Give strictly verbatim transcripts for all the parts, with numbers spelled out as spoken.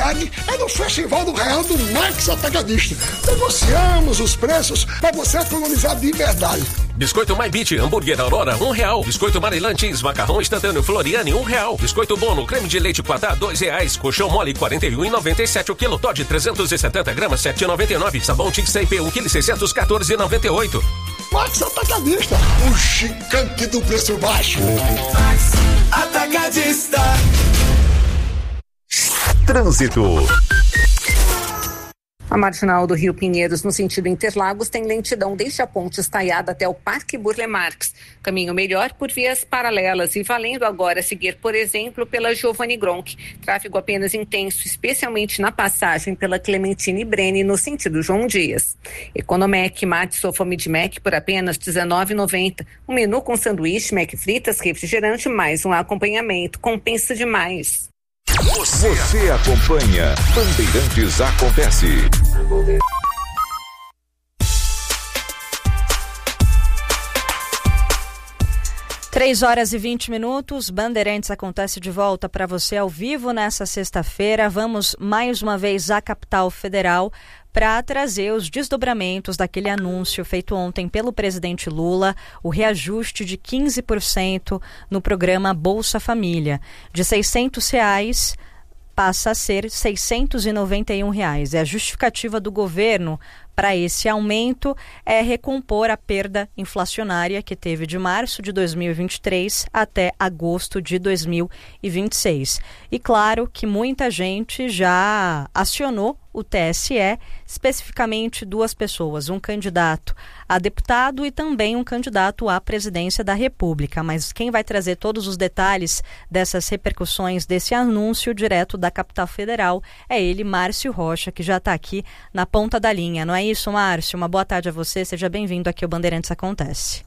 qualidade é no Festival do Real do Max Atacadista. Negociamos os preços para você economizar de verdade. Biscoito My Beat, hambúrguer Aurora, um real. Biscoito Maryland Cheese, macarrão instantâneo Floriane, um real. Biscoito Bono, creme de leite Quatá, dois reais. Colchão mole, quarenta e um e noventa e sete o quilo. Todd, trezentos e setenta gramas, sete e noventa e nove. Sabão Tix C P, um quilo, seiscentos e quatorze e noventa e oito. Max Atacadista, o gigante do preço baixo. Max Atacadista. Trânsito. A marginal do Rio Pinheiros, no sentido Interlagos, tem lentidão desde a ponte Estaiada até o Parque Burle Marx. Caminho melhor por vias paralelas e valendo agora seguir, por exemplo, pela Giovanni Gronk. Tráfego apenas intenso, especialmente na passagem pela Clementine Brene, no sentido João Dias. Economec, mate sofá Mid Mac por apenas dezenove reais e noventa centavos. Um menu com sanduíche, Mac fritas, refrigerante, mais um acompanhamento. Compensa demais. Você, Você acompanha Bandeirantes Acontece. Três horas e vinte minutos, Bandeirantes Acontece de volta para você ao vivo nessa sexta-feira. Vamos mais uma vez à capital federal para trazer os desdobramentos daquele anúncio feito ontem pelo presidente Lula, o reajuste de quinze por cento no programa Bolsa Família, de seiscentos reais passa a ser seiscentos e noventa e um reais. É a justificativa do governo para esse aumento é recompor a perda inflacionária que teve de março de dois mil e vinte e três até agosto de dois mil e vinte e seis. E claro que muita gente já acionou o T S E, especificamente duas pessoas, um candidato a deputado e também um candidato à presidência da República. Mas quem vai trazer todos os detalhes dessas repercussões desse anúncio direto da capital federal é ele, Márcio Rocha, que já está aqui na ponta da linha. Não é isso, Márcio? Uma boa tarde a você, seja bem-vindo aqui ao Bandeirantes Acontece.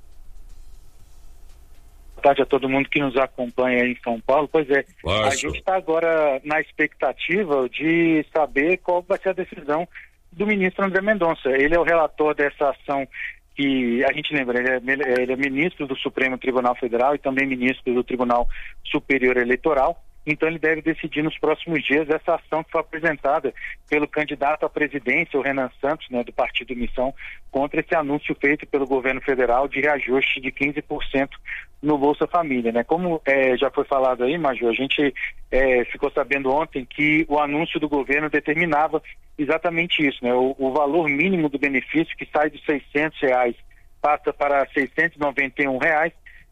Boa tarde a todo mundo que nos acompanha aí em São Paulo. Pois é, Nossa. A gente está agora na expectativa de saber qual vai ser a decisão do ministro André Mendonça. Ele é o relator dessa ação que, a gente lembra, ele é, ele é ministro do Supremo Tribunal Federal e também ministro do Tribunal Superior Eleitoral. Então ele deve decidir nos próximos dias essa ação que foi apresentada pelo candidato à presidência, o Renan Santos, né, do Partido Missão, contra esse anúncio feito pelo governo federal de reajuste de quinze por cento no Bolsa Família, né? Como é, já foi falado aí, Major, a gente é, ficou sabendo ontem que o anúncio do governo determinava exatamente isso, né? O, o valor mínimo do benefício, que sai de seiscentos reais, passa para seiscentos e noventa e um reais.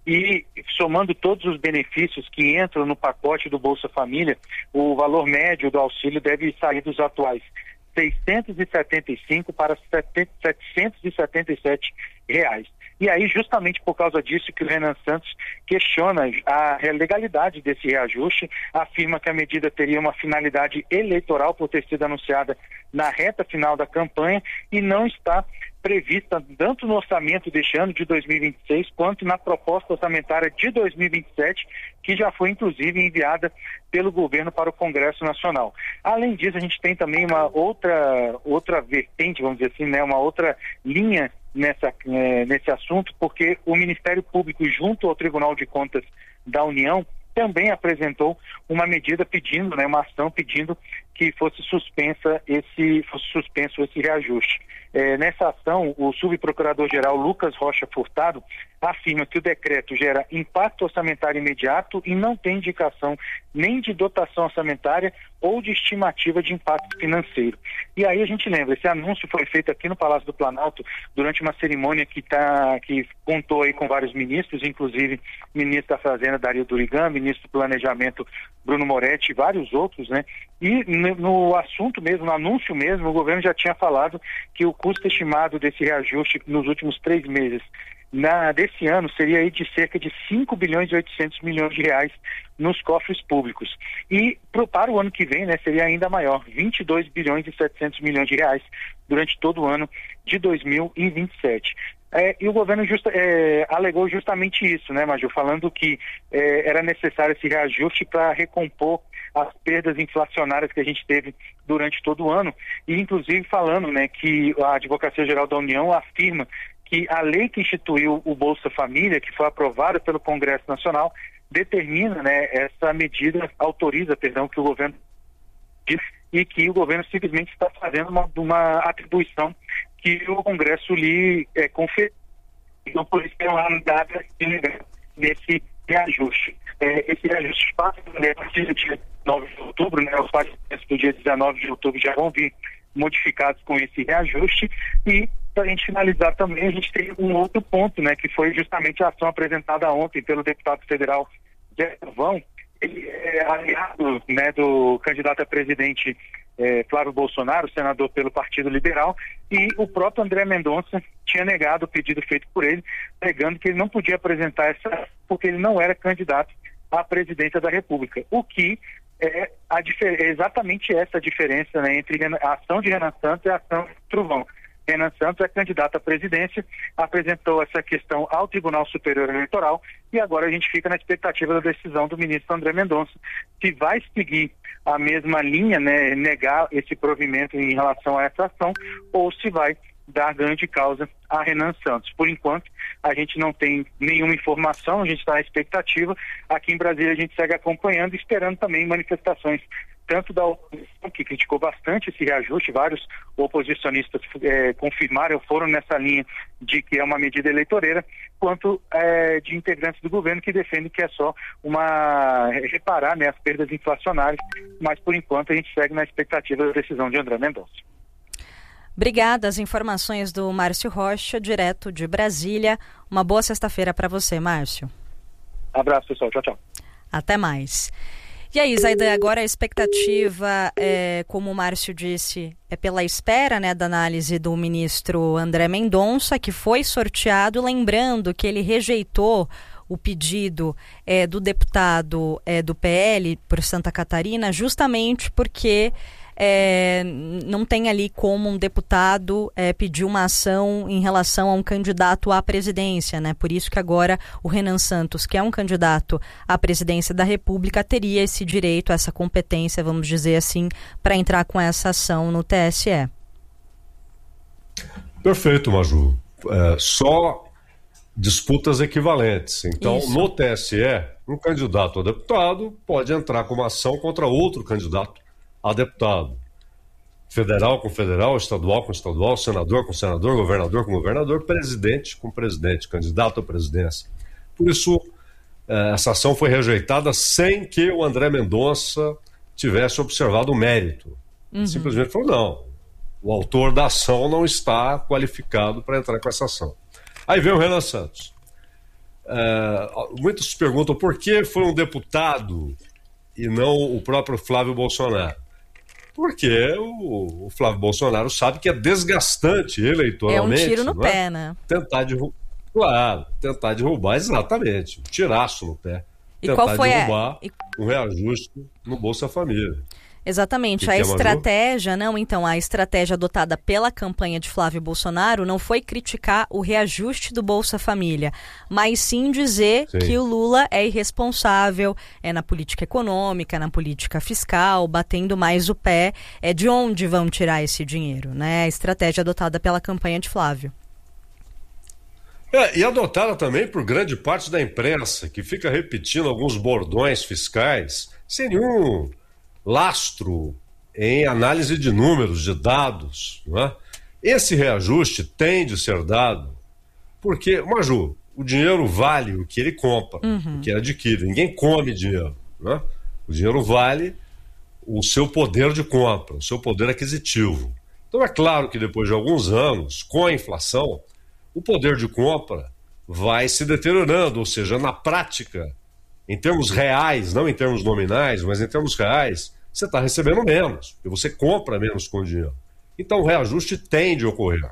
E somando todos os benefícios que entram no pacote do Bolsa Família, o valor médio do auxílio deve sair dos atuais seiscentos e setenta e cinco para setecentos e setenta e sete reais. E aí, justamente por causa disso que o Renan Santos questiona a legalidade desse reajuste, afirma que a medida teria uma finalidade eleitoral por ter sido anunciada na reta final da campanha e não está prevista tanto no orçamento deste ano de dois mil e vinte e seis quanto na proposta orçamentária de dois mil e vinte e sete, que já foi inclusive enviada pelo governo para o Congresso Nacional. Além disso, a gente tem também uma outra outra vertente, vamos dizer assim, né, uma outra linha nessa, é, nesse assunto, porque o Ministério Público, junto ao Tribunal de Contas da União, também apresentou uma medida pedindo, né, uma ação pedindo que fosse suspensa esse, fosse suspenso esse reajuste. É, nessa ação, o subprocurador-geral Lucas Rocha Furtado afirma que o decreto gera impacto orçamentário imediato e não tem indicação nem de dotação orçamentária ou de estimativa de impacto financeiro. E aí a gente lembra, esse anúncio foi feito aqui no Palácio do Planalto durante uma cerimônia que, tá, que contou aí com vários ministros, inclusive ministro da Fazenda Dario Durigan, ministro do Planejamento Bruno Moretti e vários outros, né? E no assunto mesmo, no anúncio mesmo, o governo já tinha falado que o custo estimado desse reajuste nos últimos três meses na, desse ano seria aí de cerca de cinco bilhões e oitocentos milhões de reais nos cofres públicos. E pro, para o ano que vem, né, seria ainda maior, vinte e dois bilhões e setecentos milhões de reais durante todo o ano de dois mil e vinte e sete. É, e o governo justa, é, alegou justamente isso, né, Major, falando que é, era necessário esse reajuste para recompor as perdas inflacionárias que a gente teve durante todo o ano, e inclusive falando, né, que a Advocacia Geral da União afirma que a lei que instituiu o Bolsa Família, que foi aprovada pelo Congresso Nacional, determina, né, essa medida, autoriza, perdão, que o governo e que o governo simplesmente está fazendo uma, uma atribuição que o Congresso lhe é, conferiu. Então, por isso, tem uma data nesse reajuste. É, esse reajuste passa a partir do dia nove de outubro, né? Os pagamentos do dia dezenove de outubro já vão vir modificados com esse reajuste. E, para a gente finalizar também, a gente tem um outro ponto, né? Que foi justamente a ação apresentada ontem pelo deputado federal Zé Trovão. Ele é aliado, né, do candidato a presidente é, Flávio Bolsonaro, senador pelo Partido Liberal, e o próprio André Mendonça tinha negado o pedido feito por ele, alegando que ele não podia apresentar essa, porque ele não era candidato à presidência da República. O que é, a, é exatamente essa diferença, né, entre a ação de Renan Santos e a ação de Trovão. Renan Santos é candidato à presidência, apresentou essa questão ao Tribunal Superior Eleitoral e agora a gente fica na expectativa da decisão do ministro André Mendonça, se vai seguir a mesma linha, né, negar esse provimento em relação a essa ação, ou se vai dar ganho de causa a Renan Santos. Por enquanto, a gente não tem nenhuma informação, a gente está na expectativa. Aqui em Brasília a gente segue acompanhando e esperando também manifestações tanto da oposição, que criticou bastante esse reajuste, vários oposicionistas é, confirmaram, foram nessa linha de que é uma medida eleitoreira, quanto é, de integrantes do governo que defendem que é só uma reparar, né, as perdas inflacionárias, mas por enquanto a gente segue na expectativa da decisão de André Mendonça. Obrigada, as informações do Márcio Rocha, direto de Brasília. Uma boa sexta-feira para você, Márcio. Abraço, pessoal. Tchau, tchau. Até mais. E aí, Zaida, agora a expectativa, é, como o Márcio disse, é pela espera, né, da análise do ministro André Mendonça, que foi sorteado, lembrando que ele rejeitou o pedido é, do deputado é, do P L por Santa Catarina, justamente porque é, não tem ali como um deputado é, pedir uma ação em relação a um candidato à presidência, né? Por isso que agora o Renan Santos, que é um candidato à presidência da República, teria esse direito, essa competência, vamos dizer assim, para entrar com essa ação no T S E. Perfeito, Maju. É, só disputas equivalentes. Então, Isso. no T S E, um candidato a deputado pode entrar com uma ação contra outro candidato a deputado. Federal com federal, estadual com estadual, senador com senador, governador com governador, presidente com presidente, candidato à presidência. Por isso, essa ação foi rejeitada sem que o André Mendonça tivesse observado o mérito. Uhum. Simplesmente falou, não, o autor da ação não está qualificado para entrar com essa ação. Aí vem o Renan Santos. É, muitos se perguntam por que foi um deputado e não o próprio Flávio Bolsonaro. Porque o, o Flávio Bolsonaro sabe que é desgastante eleitoralmente. É um tiro no é? pé, né? Tentar derrubar, claro, tentar derrubar, exatamente, um tiraço no pé. E tentar qual foi derrubar a... um reajuste no Bolsa Família. Exatamente, que a que é, estratégia, não, então, a estratégia adotada pela campanha de Flávio Bolsonaro não foi criticar o reajuste do Bolsa Família, mas sim dizer sim. que o Lula é irresponsável, é na política econômica, na política fiscal, batendo mais o pé, é de onde vão tirar esse dinheiro, né? A estratégia adotada pela campanha de Flávio. É, e adotada também por grande parte da imprensa, que fica repetindo alguns bordões fiscais, sem nenhum lastro em análise de números, de dados, não é? Esse reajuste tem de ser dado porque, Maju, o dinheiro vale o que ele compra, uhum. o que ele adquire. Ninguém come dinheiro, não é? O dinheiro vale o seu poder de compra, o seu poder aquisitivo. Então é claro que depois de alguns anos, com a inflação, o poder de compra vai se deteriorando, ou seja, na prática, em termos reais, não em termos nominais, mas em termos reais, você está recebendo menos, porque você compra menos com o dinheiro. Então o reajuste tem de ocorrer.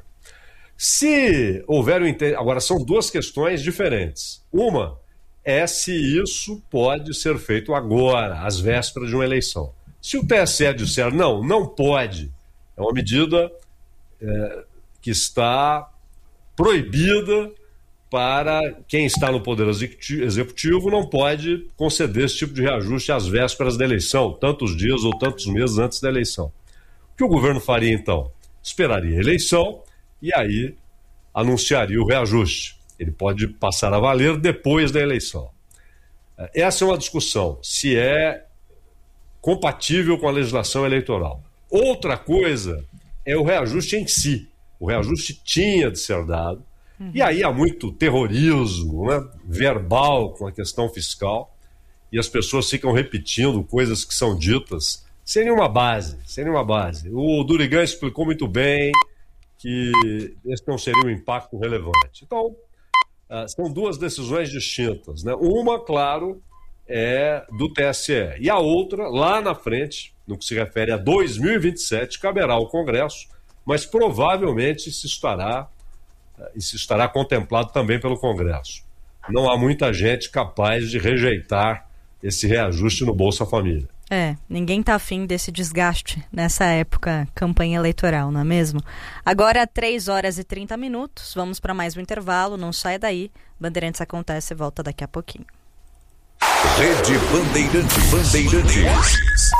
Se houver um inter... Agora, são duas questões diferentes. Uma é se isso pode ser feito agora, às vésperas de uma eleição. Se o T S E disser não, não pode, é uma medida é, que está proibida para quem está no Poder Executivo, não pode conceder esse tipo de reajuste às vésperas da eleição, tantos dias ou tantos meses antes da eleição. O que o governo faria, então? Esperaria a eleição e aí anunciaria o reajuste. Ele pode passar a valer depois da eleição. Essa é uma discussão, se é compatível com a legislação eleitoral. Outra coisa é o reajuste em si. O reajuste tinha de ser dado. Uhum. E aí há muito terrorismo, né, verbal com a questão fiscal. E as pessoas ficam repetindo coisas que são ditas sem nenhuma base. Sem nenhuma base. O Durigan explicou muito bem que esse não seria um impacto relevante. Então, uh, são duas decisões distintas, né? Uma, claro, é do T S E. E a outra, lá na frente, no que se refere a dois mil e vinte e sete, caberá ao Congresso, mas provavelmente isso estará, isso estará contemplado também pelo Congresso. Não há muita gente capaz de rejeitar esse reajuste no Bolsa Família. É, ninguém tá afim desse desgaste nessa época, campanha eleitoral, não é mesmo? Agora, três horas e trinta minutos, vamos para mais um intervalo, não sai daí. Bandeirantes Acontece, volta daqui a pouquinho. Rede Bandeirantes. Bandeirantes.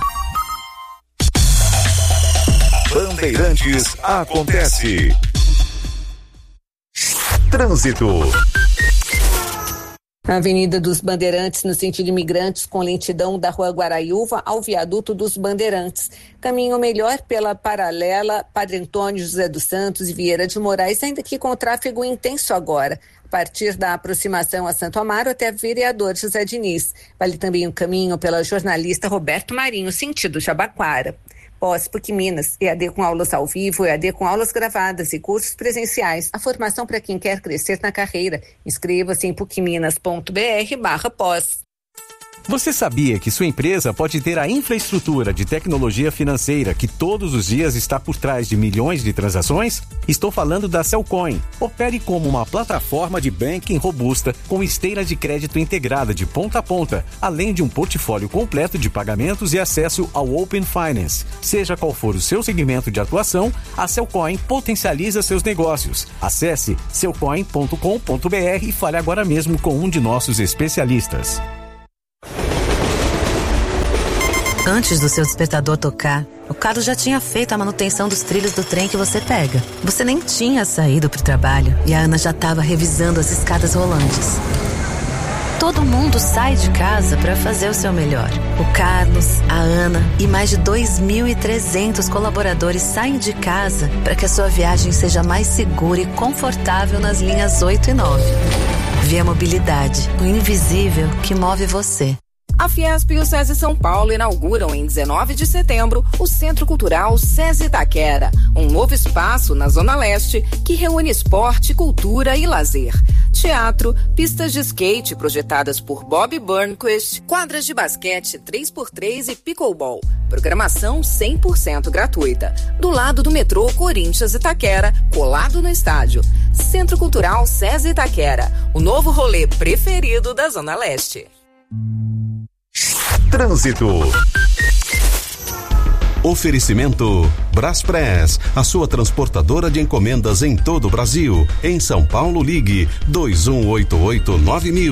Bandeirantes Acontece. Trânsito. A Avenida dos Bandeirantes, no sentido imigrantes, com lentidão da Rua Guaraiúva ao Viaduto dos Bandeirantes. Caminho melhor pela paralela Padre Antônio José dos Santos e Vieira de Moraes, ainda que com tráfego intenso agora, a partir da aproximação a Santo Amaro até Vereador José Diniz. Vale também o caminho pela jornalista Roberto Marinho, sentido Jabaquara. Pós P U C Minas, E A D com aulas ao vivo, E A D com aulas gravadas e cursos presenciais. A formação para quem quer crescer na carreira. Inscreva-se em pucminas.br barra pós. Você sabia que sua empresa pode ter a infraestrutura de tecnologia financeira que todos os dias está por trás de milhões de transações? Estou falando da Cellcoin. Opere como uma plataforma de banking robusta com esteira de crédito integrada de ponta a ponta, além de um portfólio completo de pagamentos e acesso ao Open Finance. Seja qual for o seu segmento de atuação, a Cellcoin potencializa seus negócios. Acesse cellcoin ponto com ponto br e fale agora mesmo com um de nossos especialistas. Antes do seu despertador tocar, o Carlos já tinha feito a manutenção dos trilhos do trem que você pega. Você nem tinha saído para o trabalho e a Ana já estava revisando as escadas rolantes. Todo mundo sai de casa para fazer o seu melhor. O Carlos, a Ana e mais de dois mil e trezentos colaboradores saem de casa para que a sua viagem seja mais segura e confortável nas linhas oito e nove. Via Mobilidade, o invisível que move você. A Fiesp e o SESI São Paulo inauguram em dezenove de setembro o Centro Cultural SESI Itaquera, um novo espaço na Zona Leste que reúne esporte, cultura e lazer. Teatro, pistas de skate projetadas por Bob Burnquist, quadras de basquete três por três e pickleball. Programação cem por cento gratuita. Do lado do metrô Corinthians Itaquera, colado no estádio. Centro Cultural SESI Itaquera, o novo rolê preferido da Zona Leste. Trânsito. Oferecimento Braspress, a sua transportadora de encomendas em todo o Brasil. Em São Paulo, ligue dois um oito oito nove mil.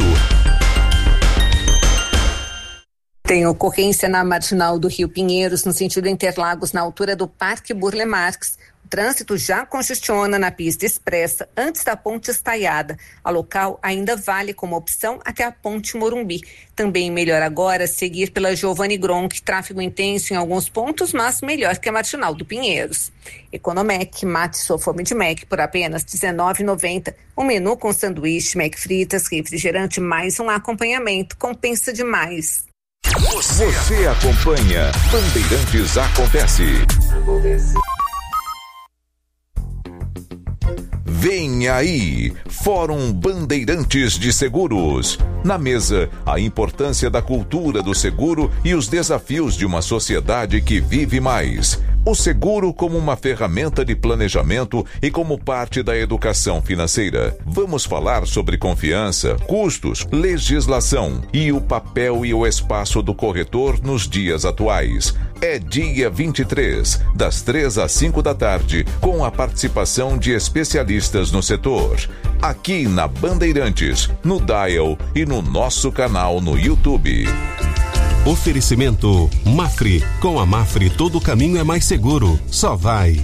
Tem ocorrência na Marginal do Rio Pinheiros, no sentido Interlagos, na altura do Parque Burle Marx. O trânsito já congestiona na pista expressa antes da ponte estaiada. A local ainda vale como opção até a ponte Morumbi. Também melhor agora seguir pela Giovanni Gronk, tráfego intenso em alguns pontos, mas melhor que a Marginal do Pinheiros. Economec, mate sua fome de Mac por apenas dezenove reais e noventa centavos. Um menu com sanduíche, Mac fritas, refrigerante, mais um acompanhamento. Compensa demais. Você, Você acompanha Bandeirantes Acontece. Acontece. Vem aí, Fórum Bandeirantes de Seguros. Na mesa, a importância da cultura do seguro e os desafios de uma sociedade que vive mais. O seguro como uma ferramenta de planejamento e como parte da educação financeira. Vamos falar sobre confiança, custos, legislação e o papel e o espaço do corretor nos dias atuais. É dia vinte e três, das três às cinco da tarde, com a participação de especialistas no setor. Aqui na Bandeirantes, no Dial e no nosso canal no YouTube. Oferecimento Mafre. Com a Mafre todo caminho é mais seguro. Só vai.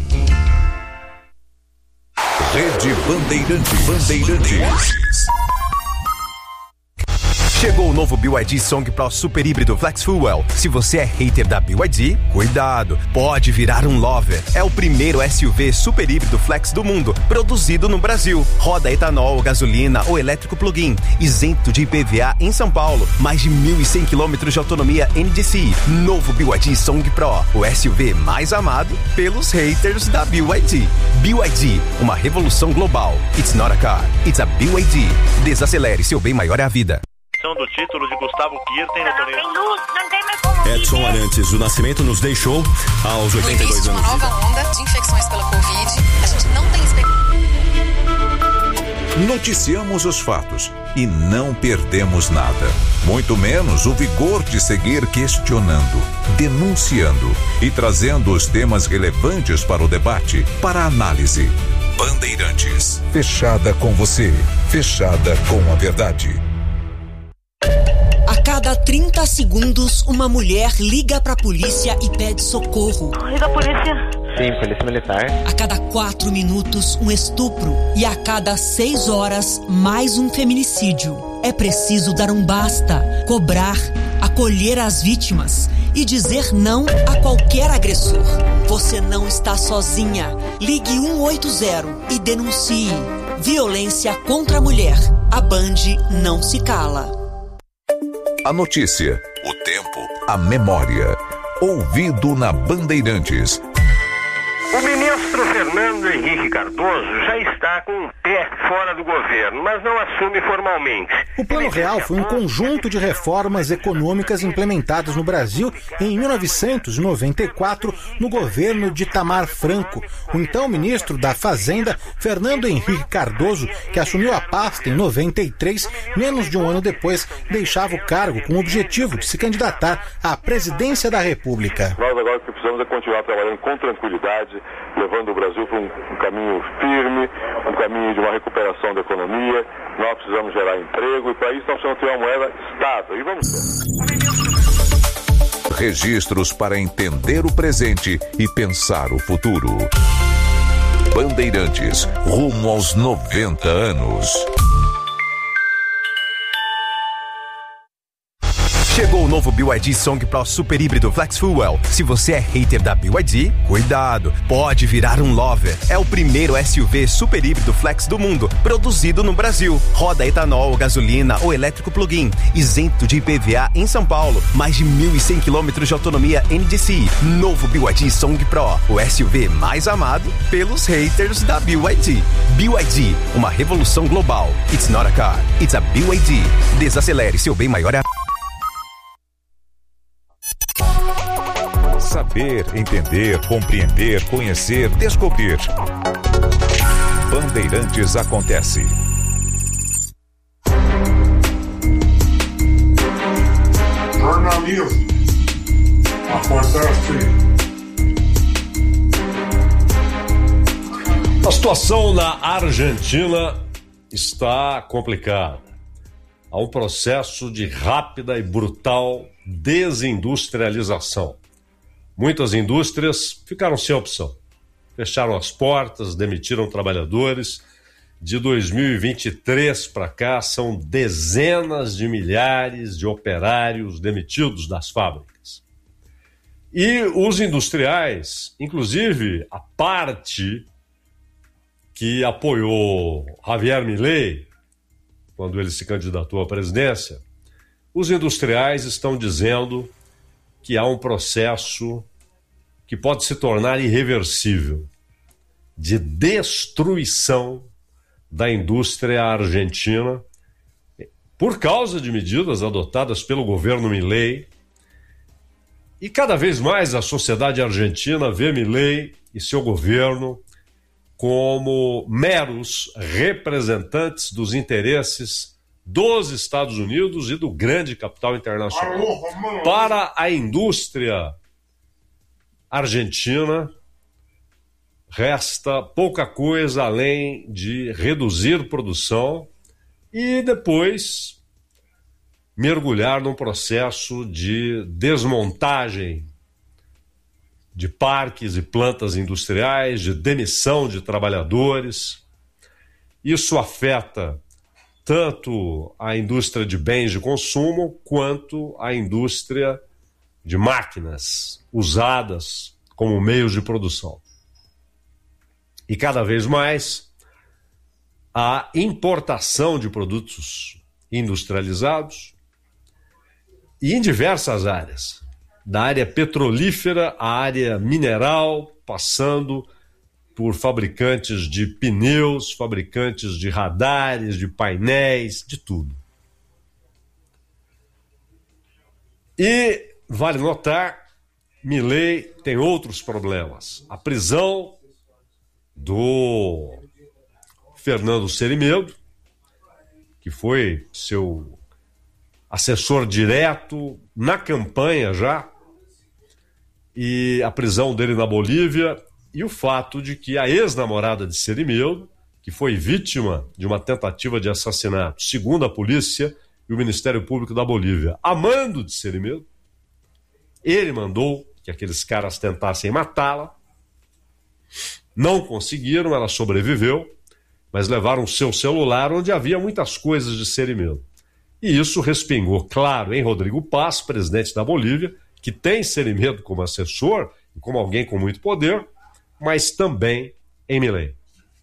Rede Bandeirantes. Bandeirantes. Chegou o novo B Y D Song Pro Super Híbrido Flex Fuel. Se você é hater da B Y D, cuidado, pode virar um lover. É o primeiro S U V super híbrido flex do mundo, produzido no Brasil. Roda etanol, gasolina ou elétrico plug-in, isento de I P V A em São Paulo. Mais de mil e cem quilômetros de autonomia N D C I. Novo B Y D Song Pro, o S U V mais amado pelos haters da B Y D. B Y D, uma revolução global. It's not a car, it's a B Y D. Desacelere, seu bem maior é a vida. Do título de Gustavo Kirten no torneio. Não tem luz, não tem mais como Edson viver. Arantes, o Nascimento nos deixou aos oitenta e dois anos. No início de uma nova onda de infecções pela Covid, a gente não tem expectativa. Noticiamos os fatos e não perdemos nada. Muito menos o vigor de seguir questionando, denunciando e trazendo os temas relevantes para o debate, para a análise. Bandeirantes, fechada com você, fechada com a verdade. A cada trinta segundos, uma mulher liga pra polícia e pede socorro. Liga a polícia. Sim, polícia militar. A cada quatro minutos, um estupro. E a cada seis horas, mais um feminicídio. É preciso dar um basta, cobrar, acolher as vítimas e dizer não a qualquer agressor. Você não está sozinha. Ligue um oito zero e denuncie. Violência contra a mulher. A Band não se cala. A notícia, o tempo, a memória. Ouvido na Bandeirantes. O ministro Fernando Henrique Cardoso já está com o pé fora do governo, mas não assume formalmente. O Plano Real foi um conjunto de reformas econômicas implementadas no Brasil em mil novecentos e noventa e quatro, no governo de Itamar Franco. O então ministro da Fazenda, Fernando Henrique Cardoso, que assumiu a pasta em noventa e três, menos de um ano depois, deixava o cargo com o objetivo de se candidatar à presidência da República. Nós agora o que precisamos é continuar trabalhando com tranquilidade, levando o Brasil para um, um caminho firme, um caminho de uma recuperação da economia. Nós precisamos gerar emprego e para isso nós precisamos ter uma moeda estável. E vamos ver. Registros para entender o presente e pensar o futuro. Bandeirantes, rumo aos noventa anos. Chegou o novo B Y D Song Pro Super Híbrido Flex Fuel. Se você é hater da B Y D, cuidado, pode virar um lover. É o primeiro S U V super híbrido flex do mundo, produzido no Brasil. Roda etanol, gasolina ou elétrico plug-in, isento de I P V A em São Paulo. Mais de mil e cem quilômetros de autonomia N D C I. Novo B Y D Song Pro, o S U V mais amado pelos haters da B Y D. B Y D, uma revolução global. It's not a car, it's a B Y D. Desacelere, seu bem maior é a... Saber, entender, compreender, conhecer, descobrir. Bandeirantes acontece. Jornalismo. Acontece. A situação na Argentina está complicada. Há um processo de rápida e brutal desindustrialização. Muitas indústrias ficaram sem opção. Fecharam as portas, demitiram trabalhadores. De dois mil e vinte e três para cá, são dezenas de milhares de operários demitidos das fábricas. E os industriais, inclusive a parte que apoiou Javier Milei, quando ele se candidatou à presidência, os industriais estão dizendo que há um processo que pode se tornar irreversível de destruição da indústria argentina por causa de medidas adotadas pelo governo Milei. E cada vez mais a sociedade argentina vê Milei e seu governo como meros representantes dos interesses dos Estados Unidos e do grande capital internacional. Para a indústria argentina, resta pouca coisa além de reduzir produção e depois mergulhar num processo de desmontagem de parques e plantas industriais, de demissão de trabalhadores. Isso afeta tanto a indústria de bens de consumo quanto a indústria de máquinas usadas como meios de produção. E cada vez mais a importação de produtos industrializados e em diversas áreas, da área petrolífera à área mineral, passando por fabricantes de pneus, fabricantes de radares, de painéis, de tudo. E vale notar, Milei tem outros problemas. A prisão do Fernando Serimedo, que foi seu assessor direto na campanha já, e a prisão dele na Bolívia, e o fato de que a ex-namorada de Serimedo, que foi vítima de uma tentativa de assassinato, segundo a polícia e o Ministério Público da Bolívia, amando de Serimedo, ele mandou que aqueles caras tentassem matá-la, não conseguiram, ela sobreviveu, mas levaram seu celular onde havia muitas coisas de Serimedo. E isso respingou, claro, em Rodrigo Paz, presidente da Bolívia, que tem Serimedo como assessor e como alguém com muito poder, mas também em Milei.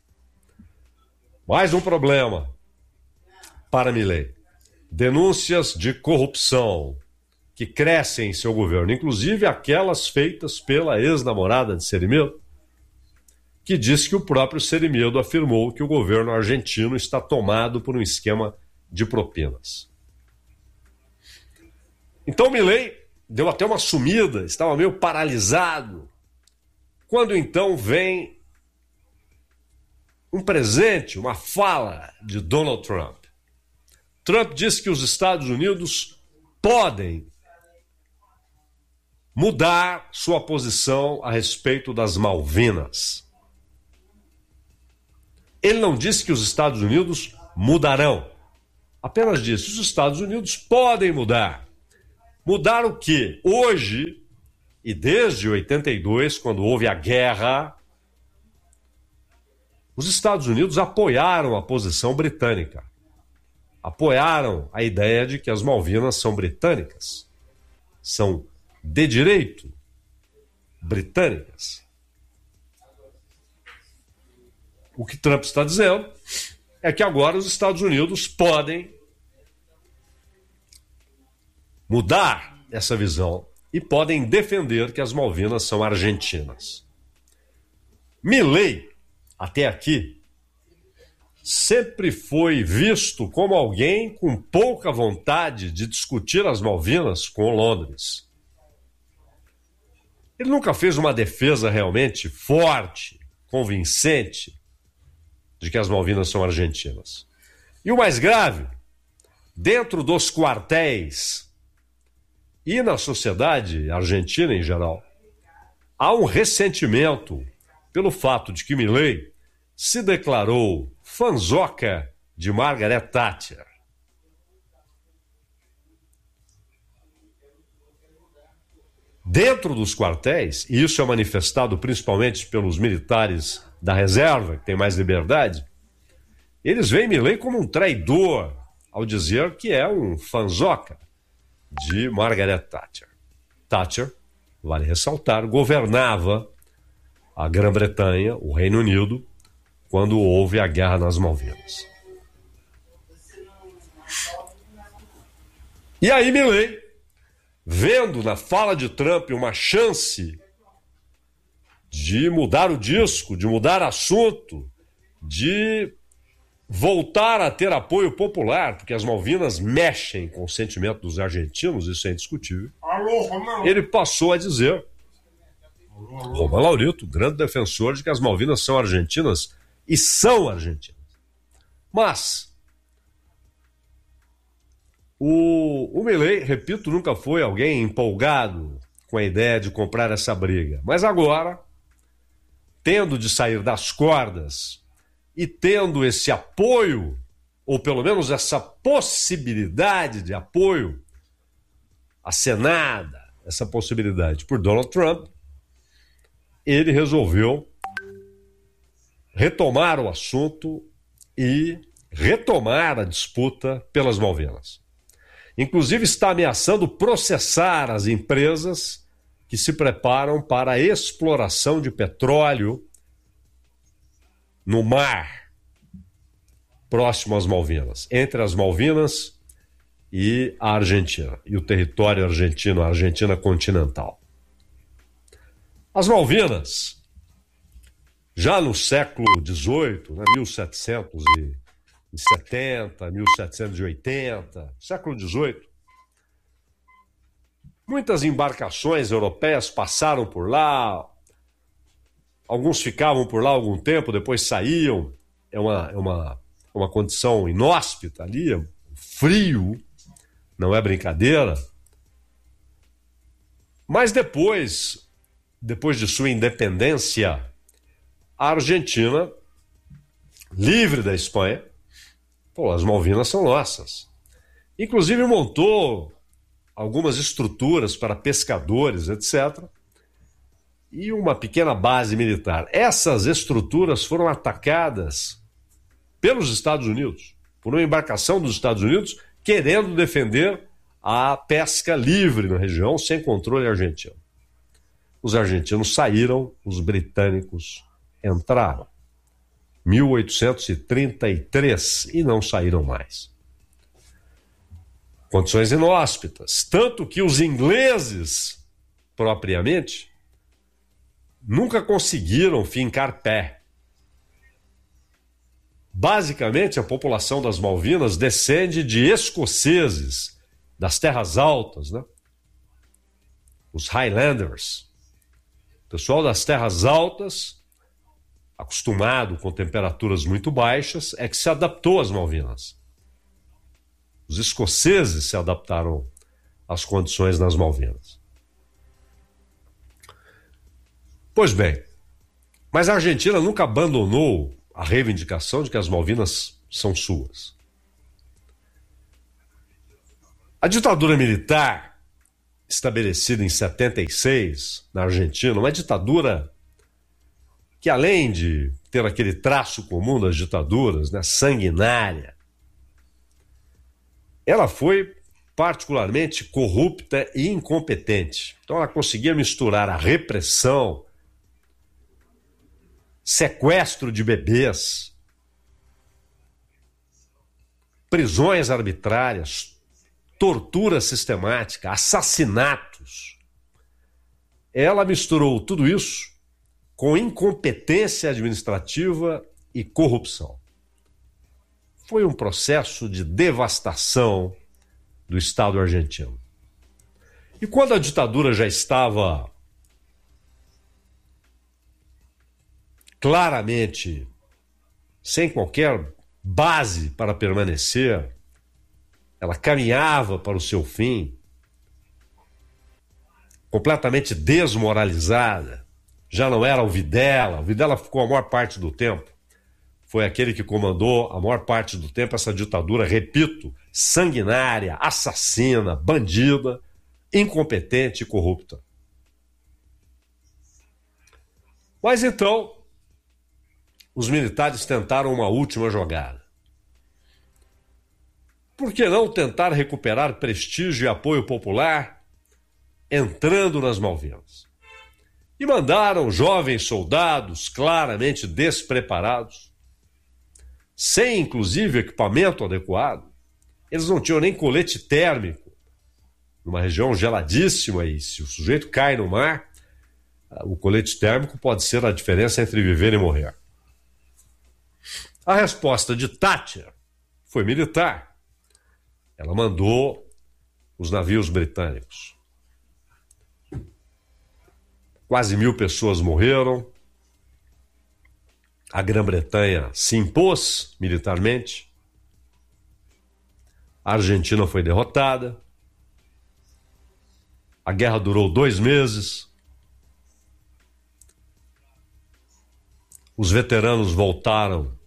Mais um problema para Milei. Denúncias de corrupção que crescem em seu governo, inclusive aquelas feitas pela ex-namorada de Serimedo, que diz que o próprio Serimedo afirmou que o governo argentino está tomado por um esquema de propinas. Então Milei deu até uma sumida, estava meio paralisado, quando então vem um presente, uma fala de Donald Trump. Trump disse que os Estados Unidos podem mudar sua posição a respeito das Malvinas. Ele não disse que os Estados Unidos mudarão. Apenas disse, os Estados Unidos podem mudar. Mudar o quê? Hoje, e desde oitenta e dois, quando houve a guerra, os Estados Unidos apoiaram a posição britânica. Apoiaram a ideia de que as Malvinas são britânicas. São de direito britânicas. O que Trump está dizendo é que agora os Estados Unidos podem mudar essa visão e podem defender que as Malvinas são argentinas. Milei, até aqui, sempre foi visto como alguém com pouca vontade de discutir as Malvinas com Londres. Ele nunca fez uma defesa realmente forte, convincente, de que as Malvinas são argentinas. E o mais grave, dentro dos quartéis e na sociedade argentina em geral, há um ressentimento pelo fato de que Milei se declarou fanzoca de Margaret Thatcher. Dentro dos quartéis, e isso é manifestado principalmente pelos militares da reserva, que tem mais liberdade, eles veem Milei como um traidor ao dizer que é um fanzoca de Margaret Thatcher. Thatcher, vale ressaltar, governava a Grã-Bretanha, o Reino Unido, quando houve a guerra nas Malvinas. E aí Milei, vendo na fala de Trump uma chance de mudar o disco, de mudar assunto, de voltar a ter apoio popular, porque as Malvinas mexem com o sentimento dos argentinos, isso é indiscutível. Ele passou a dizer, Roma Laurito, grande defensor de que as Malvinas são argentinas, e são argentinas. Mas o, o Milei, repito, nunca foi alguém empolgado com a ideia de comprar essa briga. Mas agora, tendo de sair das cordas e tendo esse apoio, ou pelo menos essa possibilidade de apoio acenada, essa possibilidade por Donald Trump, ele resolveu retomar o assunto e retomar a disputa pelas Malvinas. Inclusive está ameaçando processar as empresas que se preparam para a exploração de petróleo no mar próximo às Malvinas, entre as Malvinas e a Argentina, e o território argentino, a Argentina continental. As Malvinas, já no século dezoito, né, mil setecentos e setenta, mil setecentos e oitenta, século dezoito, muitas embarcações europeias passaram por lá, alguns ficavam por lá algum tempo, depois saíam. É uma, é uma, uma condição inóspita ali, frio, não é brincadeira. Mas depois, depois de sua independência, a Argentina, livre da Espanha, pô, as Malvinas são nossas. Inclusive montou algumas estruturas para pescadores, etcétera, e uma pequena base militar. Essas estruturas foram atacadas pelos Estados Unidos, por uma embarcação dos Estados Unidos querendo defender a pesca livre na região, sem controle argentino. Os argentinos saíram, os britânicos entraram. mil oitocentos e trinta e três, e não saíram mais. Condições inóspitas, tanto que os ingleses, propriamente, nunca conseguiram fincar pé. Basicamente, a população das Malvinas descende de escoceses das terras altas, né? Os Highlanders. O pessoal das terras altas, acostumado com temperaturas muito baixas, é que se adaptou às Malvinas. Os escoceses se adaptaram às condições nas Malvinas. Pois bem, mas a Argentina nunca abandonou a reivindicação de que as Malvinas são suas. A ditadura militar, estabelecida em setenta e seis na Argentina, uma ditadura que, além de ter aquele traço comum das ditaduras, né, sanguinária, ela foi particularmente corrupta e incompetente. Então ela conseguia misturar a repressão, sequestro de bebês, prisões arbitrárias, tortura sistemática, assassinatos. Ela misturou tudo isso com incompetência administrativa e corrupção. Foi um processo de devastação do Estado argentino. E quando a ditadura já estava claramente sem qualquer base para permanecer, ela caminhava para o seu fim, completamente desmoralizada, já não era o Videla, o Videla ficou a maior parte do tempo, foi aquele que comandou a maior parte do tempo essa ditadura, repito, sanguinária, assassina, bandida, incompetente e corrupta. Mas então, os militares tentaram uma última jogada. Por que não tentar recuperar prestígio e apoio popular entrando nas Malvinas? E mandaram jovens soldados claramente despreparados, sem inclusive equipamento adequado. Eles não tinham nem colete térmico, numa região geladíssima, e se o sujeito cai no mar, o colete térmico pode ser a diferença entre viver e morrer. A resposta de Thatcher foi militar. Ela mandou os navios britânicos. Quase mil pessoas morreram. A Grã-Bretanha se impôs militarmente. A Argentina foi derrotada. A guerra durou dois meses. Os veteranos voltaram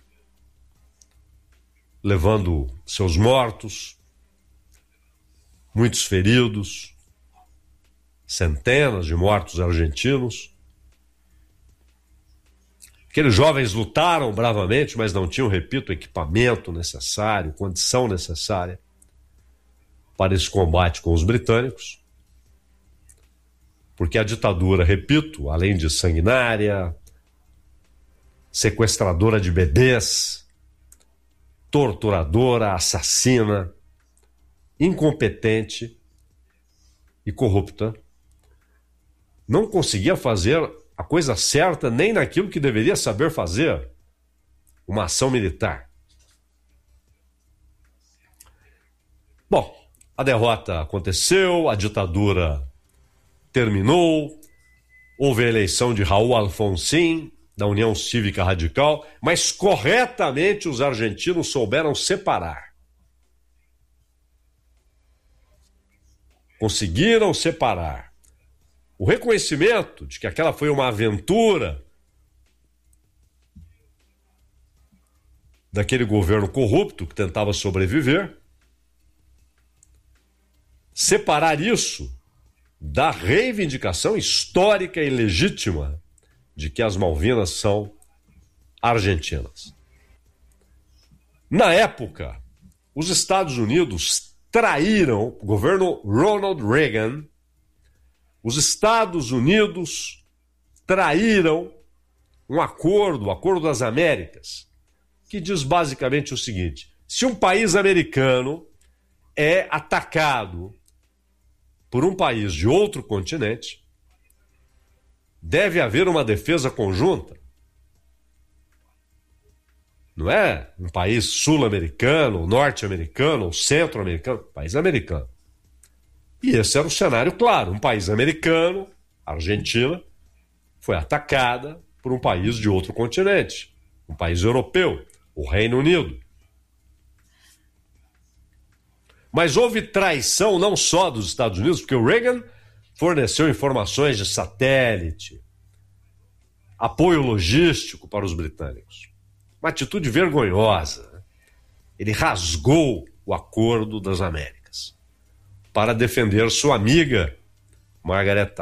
levando seus mortos, muitos feridos, centenas de mortos argentinos. Aqueles jovens lutaram bravamente, mas não tinham, repito, equipamento necessário, condição necessária para esse combate com os britânicos. Porque a ditadura, repito, além de sanguinária, sequestradora de bebês, torturadora, assassina, incompetente e corrupta, não conseguia fazer a coisa certa nem naquilo que deveria saber fazer, uma ação militar. Bom, a derrota aconteceu, a ditadura terminou, houve a eleição de Raul Alfonsín, da União Cívica Radical, mas corretamente os argentinos souberam separar. Conseguiram separar o reconhecimento de que aquela foi uma aventura daquele governo corrupto que tentava sobreviver, separar isso da reivindicação histórica e legítima de que as Malvinas são argentinas. Na época, os Estados Unidos traíram, o governo Ronald Reagan, os Estados Unidos traíram um acordo, o Acordo das Américas, que diz basicamente o seguinte: se um país americano é atacado por um país de outro continente, deve haver uma defesa conjunta. Não é um país sul-americano, norte-americano, centro-americano, país americano. E esse era o cenário claro. Um país americano, a Argentina, foi atacada por um país de outro continente, um país europeu, o Reino Unido. Mas houve traição não só dos Estados Unidos, porque o Reagan forneceu informações de satélite, apoio logístico para os britânicos. Uma atitude vergonhosa. Ele rasgou o Acordo das Américas para defender sua amiga Margaret